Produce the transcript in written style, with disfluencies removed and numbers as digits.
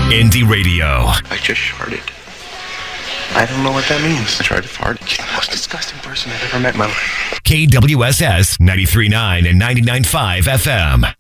Indie Radio. I just farted. I don't know what that means. I tried to fart. It's the most disgusting person I've ever met in my life. KWSS 93.9 and 99.5 FM.